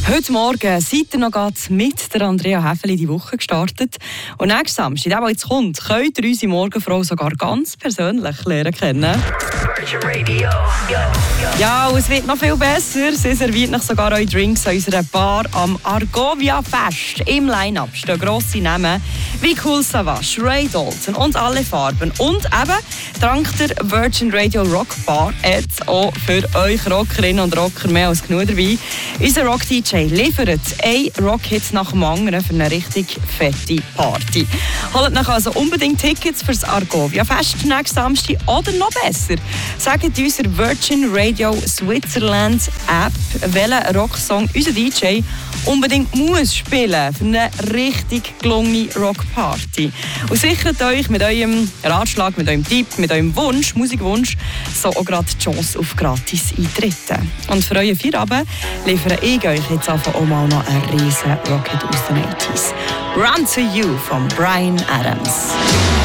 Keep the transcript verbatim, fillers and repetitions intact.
Heute Morgen seid ihr noch gerade mit der Andrea Häfeli in die Woche gestartet. Und nächsten Samstag, der, der jetzt kommt, könnt ihr unsere Morgenfrau sogar ganz persönlich lernen kennen. Ja, und es wird noch viel besser. Sie serviert noch sogar eure Drinks an unserer Bar am Argovia Fest. Im Line-Up stehen grosse Namen wie Cool Savage, Ray Dalton und alle Farben. Und eben dank der Virgin Radio Rock Bar hat auch für euch Rockerinnen und Rocker mehr als genug dabei. Unser Rock-D J liefert einen Rock-Hit nach dem anderen für eine richtig fette Party. Holt euch also unbedingt Tickets für das Argovia Fest nächsten Samstag oder noch besser. Sagt unserer Virgin Radio Switzerland App, welchen Rocksong unser D J unbedingt muss spielen für eine richtig gelungene Rockparty. Und sichert euch mit eurem Ratschlag, mit eurem Tipp, mit eurem Wunsch, Musikwunsch, so auch gerade die Chance auf gratis Eintritte. Und für euren Feierabend liefere ich euch jetzt einfach auch mal noch einen riesen Rocket aus den achtziger. Run to You von Bryan Adams.